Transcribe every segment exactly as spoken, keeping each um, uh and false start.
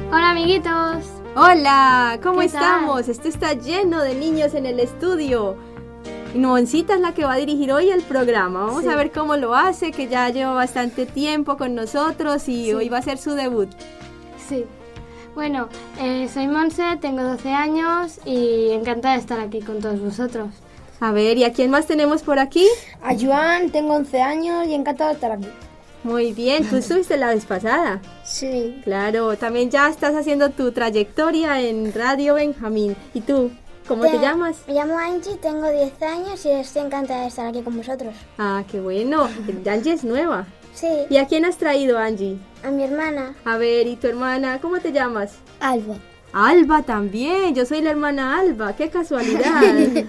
Hola amiguitos. Hola, ¿cómo ¿Qué estamos? tal? Esto está lleno de niños en el estudio. Y Novoncita es la que va a dirigir hoy el programa. Vamos Sí. a ver cómo lo hace, que ya lleva bastante tiempo con nosotros y Sí. hoy va a ser su debut. Sí. Bueno, eh, soy Monse, tengo doce años y encantada de estar aquí con todos vosotros. A ver, ¿y a quién más tenemos por aquí? A Joan, tengo once años y encantado de estar aquí. Muy bien, tú estuviste la vez pasada. Sí. Claro, también ya estás haciendo tu trayectoria en Radio Benjamín. ¿Y tú? ¿Cómo te, Te- llamas? Me llamo Angie, tengo diez años y estoy encantada de estar aquí con vosotros. Ah, qué bueno. Angie es nueva. Sí, ¿Y a quién has traído, Angie? a mi hermana, A ver, ¿y tu hermana? ¿Cómo te llamas? Alba. Alba también, yo soy la hermana Alba, qué casualidad.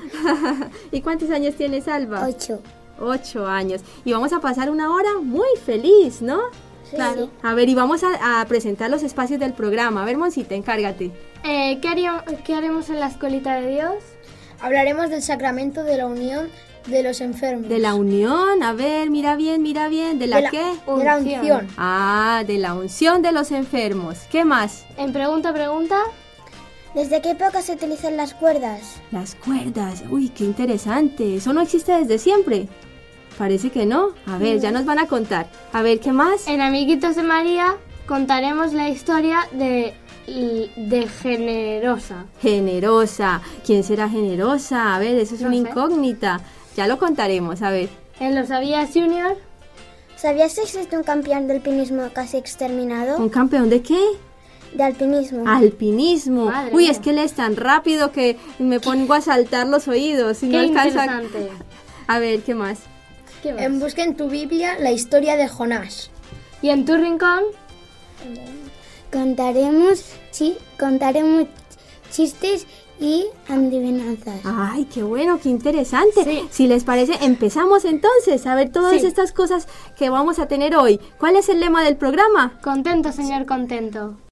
¿Y cuántos años tienes, Alba? Ocho. Ocho años. Y vamos a pasar una hora muy feliz, ¿no? Sí. Claro. A ver, y vamos a, a presentar los espacios del programa. A ver, Moncita, encárgate. Eh, ¿qué, haríamos- ¿Qué haremos en la escuelita de Dios? Hablaremos del sacramento de la unión de los enfermos. De la unión, a ver, mira bien, mira bien. ¿De la, De la- qué? De la Unción. unción. Ah, de la unción de los enfermos. ¿Qué más? En pregunta, pregunta. ¿Desde qué época se utilizan las cuerdas? Las cuerdas. Uy, qué interesante. ¿Eso no existe desde siempre? Parece que no. A ver, ya nos van a contar. A ver, ¿qué más? En Amiguitos de María contaremos la historia de, de Generosa. Generosa. ¿Quién será generosa? A ver, eso es No una sé. incógnita. Ya lo contaremos, a ver. En Lo Sabías Junior, ¿Sabías que existe un campeón de alpinismo casi exterminado? ¿Un campeón de qué? De alpinismo. Alpinismo. Madre Uy, mía. es que él es tan rápido que me pongo a saltar los oídos y qué no alcanzo a... interesante. A ver, ¿qué más? ¿Qué más? En Busca en tu Biblia la historia de Jonás. Y en tu rincón, Contaremos, chi- contaremos chistes y adivinanzas. Ay, qué bueno, qué interesante. Sí. Si les parece, empezamos entonces a ver todas Sí. estas cosas que vamos a tener hoy. ¿Cuál es el lema del programa? contento, señor contento.